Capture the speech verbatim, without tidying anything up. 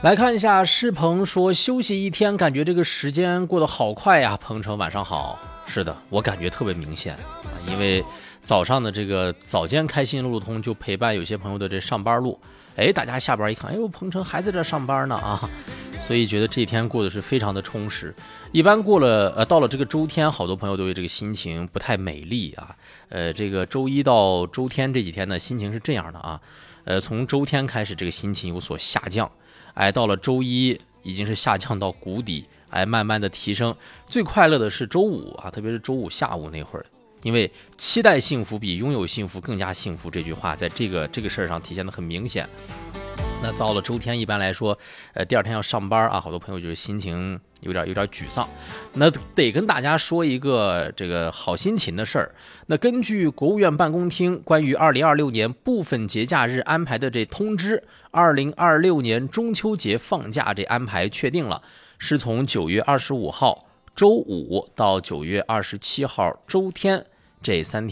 来看一下，施鹏说休息一天，感觉这个时间过得好快呀。鹏程晚上好，是的，我感觉特别明显啊，因为早上的这个早间开心路通就陪伴有些朋友的这上班路，哎，大家下班一看，哎呦，鹏程还在这上班呢啊，所以觉得这一天过得是非常的充实。一般过了呃到了这个周天，好多朋友都有这个心情不太美丽啊。呃，这个周一到周天这几天呢，心情是这样的啊，呃，从周天开始这个心情有所下降。哎，到了周一已经是下降到谷底，哎，慢慢的提升。最快乐的是周五啊，特别是周五下午那会儿，因为期待幸福比拥有幸福更加幸福这句话，在这个这个事儿上体现的很明显。那到了周天，一般来说，呃，第二天要上班啊，好多朋友就是心情有点有点沮丧。那得跟大家说一个这个好心情的事儿。那根据国务院办公厅关于二零二六年部分节假日安排的这通知，二零二六年中秋节放假这安排确定了，是从九月二十五号周五到九月二十七号周天这三天。